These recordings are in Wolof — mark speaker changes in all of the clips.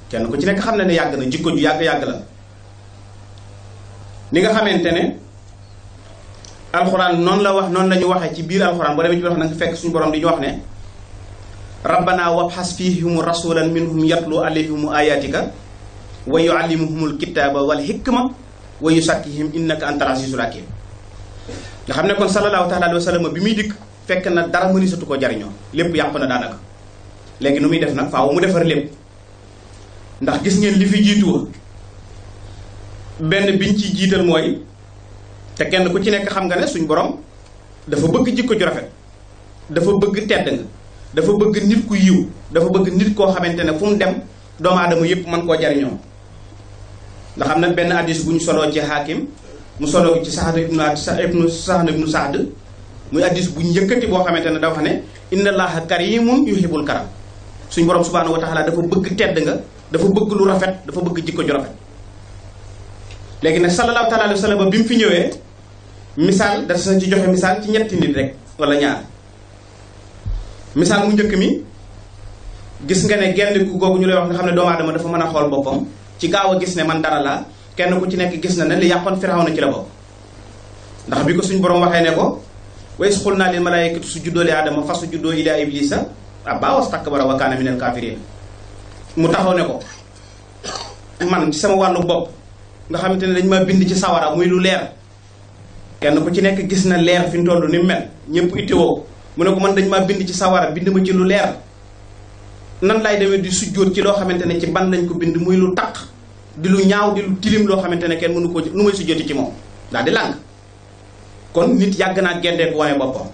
Speaker 1: kenn ku ci nekk xam na ne yàgg na, jikko ju yàgg la. ni nga xamante ne alxuraan noonu la wax, noonu la ñu waxee ci biir alxuraan boo demee ci biir wax na nga fekk suñu borom di ñu wax ne rabbana wabxas fihim rasulan minhum yatlu alayhim ayatika wa yuallimuhumul kitaba wal hikma wa yusakkihim innaka antal azizul hakim. nga xam ne kon sallallahu taala alayhi wa sallam bi muy dikk fekk na dara mënisatu ko jariñoo, lépp yàqu na daanaka. léegi nu muy def nag faaw mu defar lépp, ndax gis ngeen li fi jiitu benn biñ ci jiital mooy, te kenn ku ci nekk xam nga ne suñ borom dafa bëgg jikko ju rafet, dafa bëgg tedd nga, dafa bëgg nit ku yiw, dafa bëgg nit koo xamante ne fu mu dem doomu aadama yëpp mën koo jariñoo. ndax am na benn hadiis bu ñu soloo ci Hakim, mu soloo ci Sahd ibnu Sa'd, muy hadiis bu ñu yëkkati boo xamante ne dafa ne inna allaha karimun yuhibbul karam. suñ borom subhanahu wa taala dafa bëgg tedd nga, dafa bëgg lu rafet, dafa bëgg jikko ju rafet. léegi nag sallallahu taala alayhi wa sallam bi mu fi ñëwee misaal da sa ci joxe misaal ci ñetti nit rek wala ñaar. misaal mu njëkk mi gis nga ne genn ku googu ñu lay wax nga xam ne doomu aadama dafa mën a xool boppam ci gaaw a gis ne man dara laa, kenn ku ci nekk gis na ne li yàqoon Firawna ci la bokk. ndax bi ko suñ borom waxee ne ko wa iz qulnaa lil malaa'ikati usjudu li aadama fasjudu illaa ibliisa abaa wastakbara wa kaana minal kaafiriin. mu taxaw ne ko man ci sama wàllu bopp nga xamante ne dañ ma bind ci sawara muy lu leer, kenn ku ci nekk gis na leer fi mu toll ni mel, ñëpp itteewoo. mu ne ko man dañ maa bind ci sawara bind ma ci lu leer, nan laay demee di sujjóot ci loo xamante ne ci ban lañ ko bind muy lu taq di lu ñaaw di lu tilim loo xamante ne kenn mënu ko nu may sujjóoti ci moom, daal di làng. kon nit yàgg naa gendeeku wane boppam.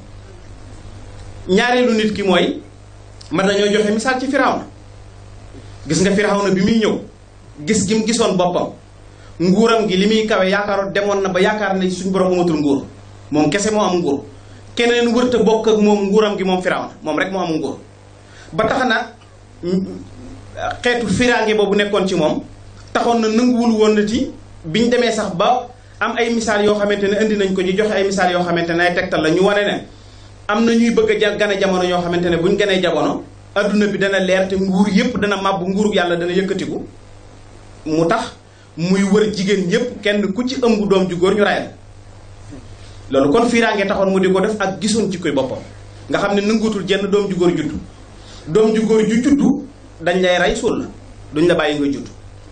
Speaker 1: ñaareelu nit ki mooy man dañoo joxe misaal ci Firawna. gis nga Firawna bi muy ñëw gis gi mu gisoon boppam, nguuram gi li muy kawe yaakaaroon demoon na ba yaakaar ne suñu borom amatul nguur, moom kese moo am nguur, keneen wërta bokk ak moom nguuram gi moom Firawna, moom rek moo am nguur. ba tax na xeetu firaange boobu nekkoon ci moom taxoon na nanguwul woon na ci biñ demee sax ba am ay misaal yoo xamante ne indi nañ ko ñu joxe ay misaal yoo xamante ne ay tegtal la ñu wane ne am na ñuy bëgg a gane jamono ñoo xamante ne buñ ganee jamono adduna bi dana leer te nguur yépp dana màbb, nguurug yàlla dana yëkkatiku. mu tax muy wër jigéen ñëpp kenn ku ci ëmb doom ju góor ñu rayal. loolu kon fiiraange taxoon mu di ko def ak gisoon ci koy boppam, nga xam ne nanguutul jenn doom ju góor juddu. doom ju góor ju juddu dañ lay rey suul la, duñ la bàyyi nga juddu.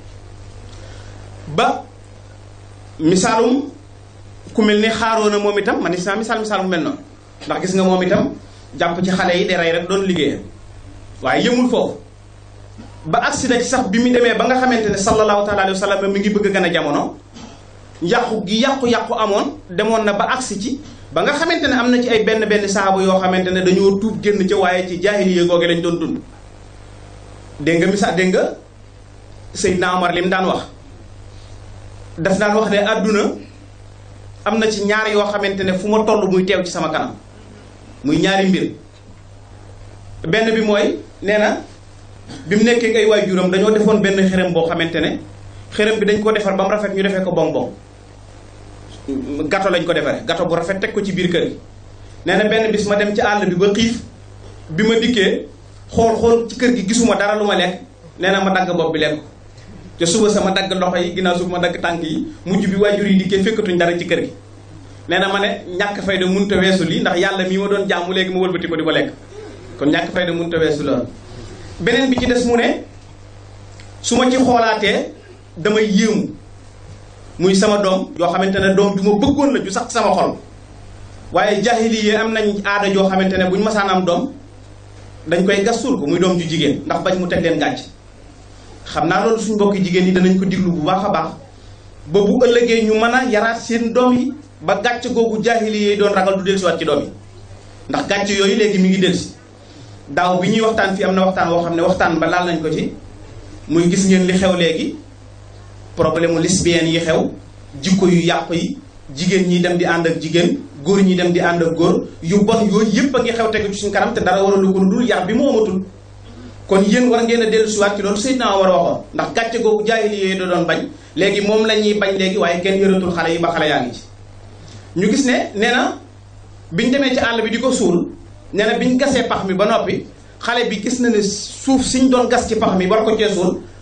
Speaker 1: ba misaalum ku mel ni Xaaroona moom itam man naa misaal mu mel noonu, ndax gis nga moom itam jàpp ci xale yi di rey rek doon liggéeyam. waaye yëmul foofu ba accident ci sax bi mu demee ba nga xamante ne sallallahu taala alayhi wa sallam mi ngi bëgg a gën a jamono, yàqu gi yàqu amoon demoon na ba agsi ci ba nga xamante ne am na ci ay benn sahaaba yoo xamante ne dañoo tuub génn ca, waaye ci jaahiliya googe lañ doon dund. dégg nga misaal, dégg nga Seydina Omar li mu daan wax, daf daan wax ne àdduna am na ci ñaar yoo xamante ne fu ma toll muy teew ci sama kanam, muy ñaari mbir. benn bi mooy nee na bi mu nekkee ay waajuram dañoo defoon benn xërëm boo xamante ne xërëm bi dañ ko defar ba mu rafet, ñu defee ko bonbon gato lañ ko defaree, gato bu rafet teg ko ci biir kër gi. nee na benn bis ma dem ci àll bi ba xiif, bi ma dikkee xool ci kër gi gisuma dara lu ma lekk, nee na ma dagg bopp bi lekk ko, te suba sama dagg loxo yi, ginnaaw suba ma dagg tànk yi, mujj bi waajur yi dikkee fekkatuñ dara ci kër gi. nee na ma ne ñàkk fayda mënut a weesu lii, ndax yàlla mii ma doon jaamu léegi ma wëlbati ko di ko lekk, kon ñàkk fayda mënut a weesu loolu. beneen bi ci des mu ne su ma ci xoolaatee damay yéemu, muy sama doom yoo xamante ne doom ju ma bëggoon la ju sax sama xol, waaye jaahiliya am nañ aada joo xamante ne buñ masaan am doom dañ koy gas suul ko, muy doom ju jigéen, ndax bañ mu teg leen gàcc. xam naa loolu suñ mbokki jigéen yi danañ ko diglu bu baax a baax ba bu ëllëgee ñu mën a yaraat seen doom yi ba gàcc googu jaahiliya yi doon ragal du dellusiwaat ci doom yi, ndax gàcc yooyu léegi mi ngi dellusi. daaw bi ñuy waxtaan fii am na waxtaan woo xam ne waxtaan ba laal nañ ko ci, muy gis ngeen li xew léegi, problème mu lesbienne yi xew, jikko yu yàqu yi, jigéen ñi dem di ànd ak jigéen, góor ñi dem di ànd ak góor, yu bon yooyu yëpp a ngi xew tegu ci suñu kanam te dara waralu ko lu dul yar bi mu amatul. kon yéen war ngeen a dellu siwaat ci loolu Seydina war a waxoon, ndax gàcce googu jaahiliya yi da doon bañ, léegi moom la ñuy bañ léegi, waaye kenn yëratul xale yi ba xale yaa ngi ci. ñu gis ne nee na biñ demee ci àll bi di ko suul, nee na biñ gasee pax mi ba noppi, xale bi gis na ne suuf siñ doon gas ci pax mi war ko cee suul